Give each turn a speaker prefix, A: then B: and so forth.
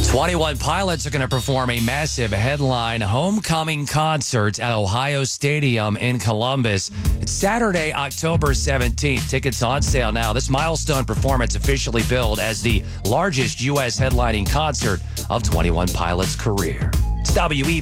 A: 21 Pilots are going to perform a massive headline homecoming concert at Ohio Stadium in Columbus. It's Saturday, October 17th. Tickets on sale now. This milestone performance officially billed as the largest U.S. headlining concert of 21 Pilots' career. It's WE.